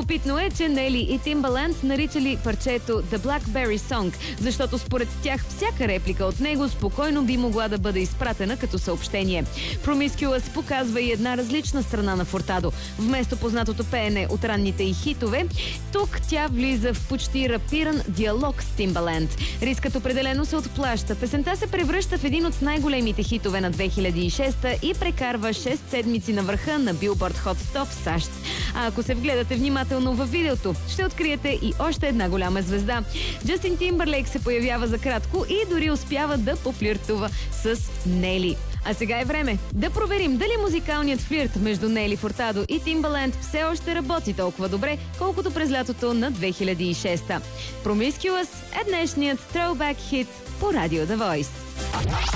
Любопитно е, че Нели и Тимбаланд наричали парчето The Blackberry Song, защото според тях всяка реплика от него спокойно би могла да бъде изпратена като съобщение. Promiscuous показва и една различна страна на Фуртадо. Вместо познатото пеене от ранните и хитове, тук тя влиза в почти рапиран диалог с Тимбаланд. Рискът определено се отплаща. Песента се превръща в един от най-големите хитове на 2006 и прекарва 6 седмици на върха на Billboard Hot 100 в САЩ. А ако се вгледате внимателно във видеото, ще откриете и още една голяма звезда. Джастин Тимбърлейк се появява за кратко и дори успява да пофлиртува с Нели. А сега е време да проверим дали музикалният флирт между Нели Фуртадо и Тимбаланд все още работи толкова добре, колкото през лятото на 2006. Promiscuous е днешният throwback хит по Радио The Voice.